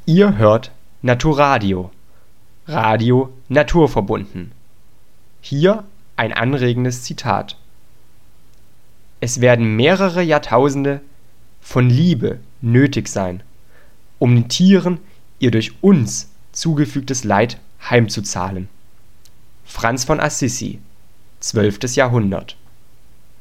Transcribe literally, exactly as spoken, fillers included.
Ihr hört Naturadio, Radio naturverbunden. Hier ein anregendes Zitat: Es werden mehrere Jahrtausende von Liebe nötig sein, um den Tieren ihr durch uns zugefügtes Leid heimzuzahlen. Franz von Assisi, zwölftes Jahrhundert